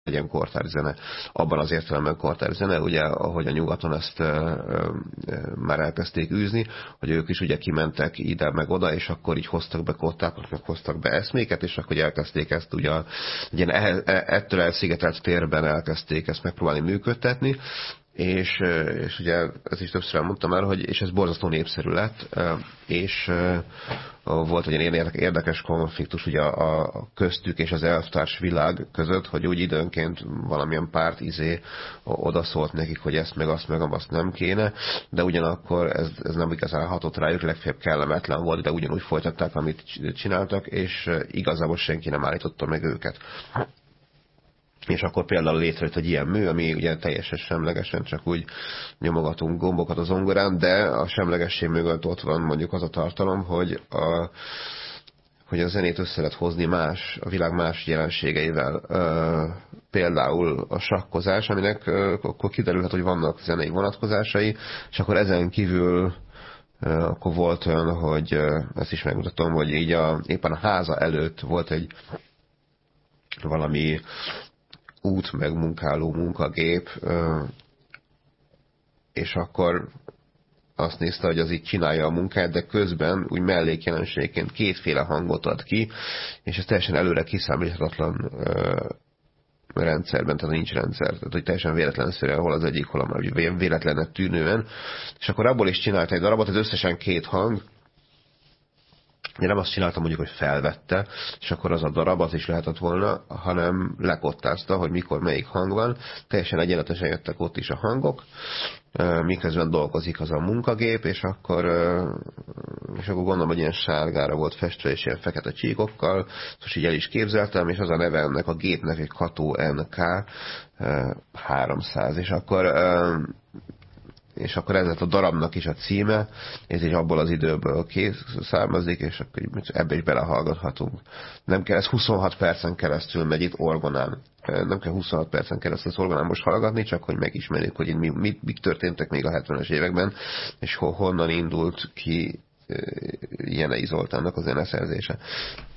legyen kortárs zene. Abban az értelemben kortárs zene, ugye, ahogy a nyugaton ezt már elkezdték űzni, hogy ők is ugye kimentek ide meg oda, és akkor így hoztak be kottákat, meg hoztak be eszméket, és akkor elkezdték ezt ugye ettől elszigetelt térben elkezdték ezt megpróbálni működtetni, és ugye ez is többször elmondtam el, hogy és ez borzasztó népszerű lett, és volt egy ilyen érdekes konfliktus ugye a köztük és az elvtárs világ között, hogy úgy időnként valamilyen párt odaszólt nekik, hogy ezt meg azt nem kéne, de ugyanakkor ez nem igazán hatott rájuk, legfeljebb kellemetlen volt, de ugyanúgy folytatták, amit csináltak, és igazából senki nem állította meg őket. És akkor például létrejött egy ilyen mű, ami ugye teljesen semlegesen csak úgy nyomogatunk gombokat a zongorán, de a semlegesség mögött ott van mondjuk az a tartalom, hogy a zenét össze lehet hozni a világ más jelenségeivel. Például a sakkozás, aminek akkor kiderülhet, hogy vannak zenei vonatkozásai, és akkor ezen kívül akkor volt olyan, hogy ezt is megmutatom, hogy így éppen a háza előtt volt egy valami út megmunkáló munkagép, és akkor azt nézte, hogy az így csinálja a munkát, de közben úgy mellékjelenségként kétféle hangot ad ki, és ez teljesen előre kiszámíthatatlan rendszerben, tehát nincs rendszer, tehát hogy teljesen véletlenszerűen hol az egyik, hol a már véletlennek tűnően, és akkor abból is csinált egy darabot, ez összesen 2 hang. Én nem azt csináltam mondjuk, hogy felvette, és akkor az a darab, az is lehetett volna, hanem lekottázta, hogy mikor melyik hang van. Teljesen egyenletesen jöttek ott is a hangok, miközben dolgozik az a munkagép, és akkor gondolom, hogy ilyen sárgára volt festve, és ilyen fekete csíkokkal, most így el is képzeltem, és az a neve ennek a gépnek egy Kato NK 300, és akkor ez lett a darabnak is a címe, ez is abból az időből származik, és akkor ebbe is belehallgathatunk. Nem kell, ez 26 percen keresztül megy itt orgonán. Nem kell 26 percen keresztül az orgonán most hallgatni, csak hogy megismerjük, hogy mik történtek még a 70-es években, és honnan indult ki Jenei Zoltánnak a zeneszerzése.